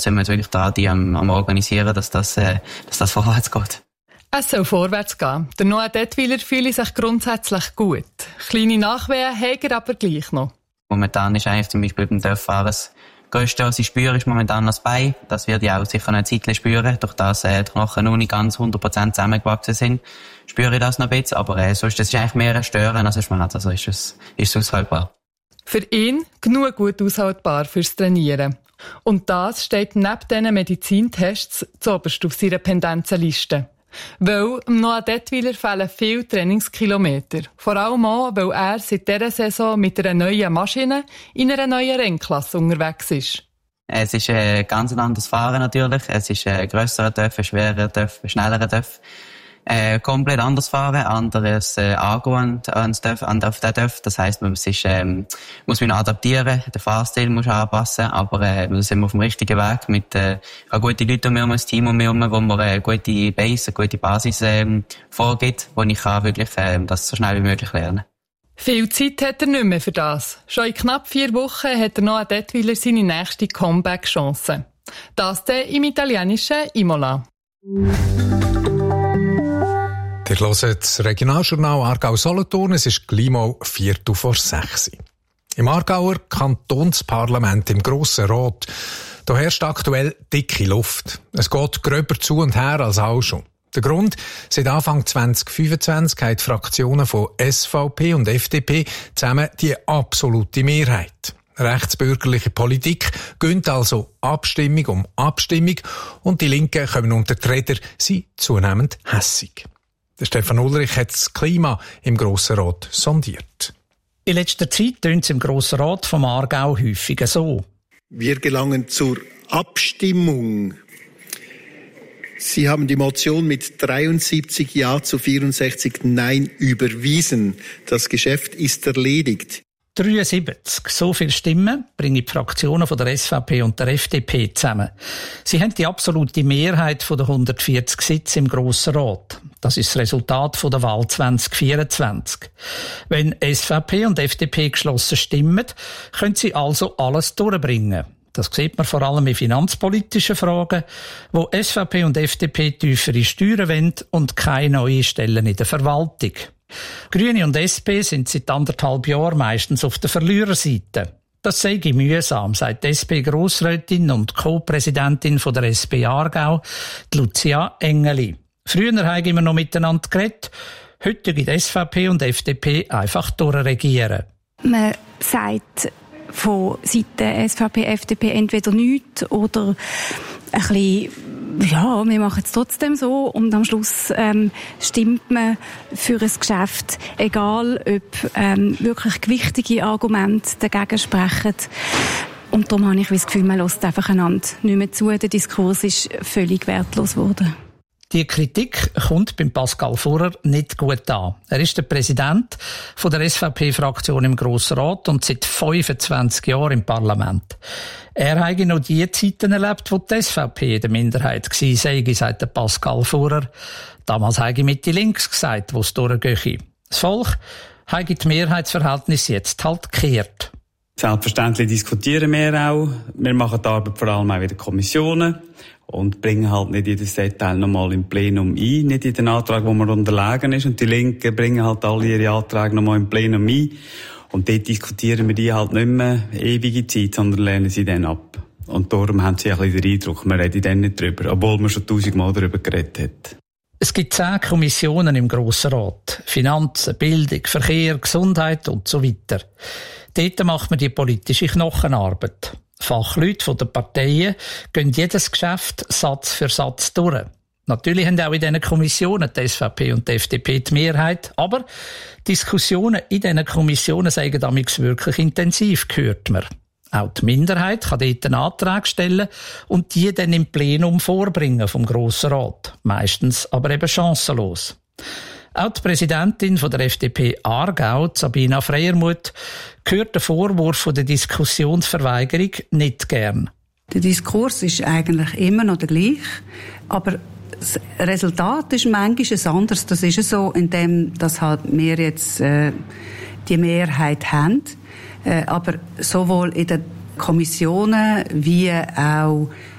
sind wir jetzt wirklich dran, am organisieren, dass das vorwärts geht. Es soll vorwärts gehen. Der Noah Detwiler fühle sich grundsätzlich gut. Kleine Nachwehen hat er aber gleich noch. Momentan ist eigentlich zum Beispiel beim Dörffahren das Größte, was ich spüre, ist momentan das Bein. Das wird ich auch sicher eine Zeit spüren. Durch das die Knochen noch nicht ganz 100% zusammengewachsen sind, spüre ich das noch ein bisschen. Aber sonst, das ist eigentlich mehr ein Stören als ein Schmerz. Also ist es aushaltbar. Für ihn genug gut aushaltbar fürs Trainieren. Und das steht neben diesen Medizintests zuoberst auf seiner Pendenzenliste. Weil Noah Detwiler fehlen viele Trainingskilometer. Vor allem auch, weil er seit dieser Saison mit einer neuen Maschine in einer neuen Rennklasse unterwegs ist. Es ist ein ganz anderes Fahren natürlich. Es ist ein grösserer Töff, ein schwererer Töff, ein schnellerer Töff. Komplett anders fahren, anderes Angehen an den Töff. Das heisst, man muss mich noch adaptieren, den Fahrstil muss anpassen, aber wir sind auf dem richtigen Weg mit gute Leute um mich herum, ein Team um mich herum, wo mir eine gute Base, eine gute Basis vorgibt, wo ich wirklich das so schnell wie möglich lernen. Viel Zeit hat er nicht mehr für das. Schon in knapp 4 Wochen hat er Noah Detwiler seine nächste Comeback-Chance. Das dann im italienischen Imola. Ihr hört das Regionaljournal Aargau-Solothurn. Es ist gleich mal 5:45. Im Aargauer Kantonsparlament, im Grossen Rat, da herrscht aktuell dicke Luft. Es geht gröber zu und her als auch schon. Der Grund: seit Anfang 2025 haben die Fraktionen von SVP und FDP zusammen die absolute Mehrheit. Rechtsbürgerliche Politik gönnt also Abstimmung um Abstimmung und die Linken kommen unter die Räder, sind zunehmend hässig. Der Stefan Ulrich hat das Klima im Grossen Rat sondiert. In letzter Zeit tönt es im Grossen Rat vom Aargau häufiger so. Wir gelangen zur Abstimmung. Sie haben die Motion mit 73 Ja zu 64 Nein überwiesen. Das Geschäft ist erledigt. 73. So viele Stimmen bringen die Fraktionen von der SVP und der FDP zusammen. Sie haben die absolute Mehrheit von der 140 Sitze im Grossen Rat. Das ist das Resultat von der Wahl 2024. Wenn SVP und FDP geschlossen stimmen, können sie also alles durchbringen. Das sieht man vor allem in finanzpolitischen Fragen, wo SVP und FDP tiefere Steuern wollen und keine neuen Stellen in der Verwaltung. Grüne und SP sind seit 1,5 Jahren meistens auf der Verliererseite. Das sei mühsam, sagt die SP-Grossrätin und Co-Präsidentin von der SP Aargau, Lucia Engeli. Früher haben wir noch miteinander geredet, heute gibt SVP und FDP einfach durchregieren. Man sagt von Seiten SVP, FDP entweder nichts oder ein bisschen, ja, wir machen es trotzdem so und am Schluss stimmt man für ein Geschäft, egal ob wirklich gewichtige Argumente dagegen sprechen. Und darum habe ich das Gefühl, man hört einfach einander nicht mehr zu. Der Diskurs ist völlig wertlos geworden. Die Kritik kommt beim Pascal Furrer nicht gut an. Er ist der Präsident von der SVP-Fraktion im Grossen Rat und seit 25 Jahren im Parlament. Er habe noch die Zeiten erlebt, wo die SVP in der Minderheit war, sagt der Pascal Furrer. Damals habe ich Mitte links gesagt, wo es durchgehe. Das Volk habe die Mehrheitsverhältnis jetzt halt gekehrt. Selbstverständlich diskutieren wir auch. Wir machen die Arbeit vor allem auch in den Kommissionen und bringen halt nicht jedes Detail nochmal im Plenum ein, nicht in den Antrag, wo man unterlegen ist. Und die Linken bringen halt alle ihre Anträge nochmal im Plenum ein. Und dort diskutieren wir die halt nicht mehr ewige Zeit, sondern lehnen sie dann ab. Und darum haben sie ein bisschen den Eindruck, wir reden dann nicht drüber, obwohl man schon 1000-mal darüber geredet hat. Es gibt 10 Kommissionen im Grossen Rat. Finanzen, Bildung, Verkehr, Gesundheit und so weiter. Dort macht man die politische Knochenarbeit. Fachleute von den Parteien gehen jedes Geschäft Satz für Satz durch. Natürlich haben auch in diesen Kommissionen die SVP und die FDP die Mehrheit, aber Diskussionen in diesen Kommissionen seien damals wirklich intensiv, hört man. Auch die Minderheit kann dort einen Antrag stellen und die dann im Plenum vorbringen vom Grossen Rat. Meistens aber eben chancenlos. Auch die Präsidentin von der FDP Aargau, Sabina Freiermuth, hört den Vorwurf von der Diskussionsverweigerung nicht gern. Der Diskurs ist eigentlich immer noch der gleiche, aber das Resultat ist manchmal ein anderes. Das ist so, indem dass halt wir jetzt die Mehrheit haben. Aber sowohl in den Kommissionen wie auch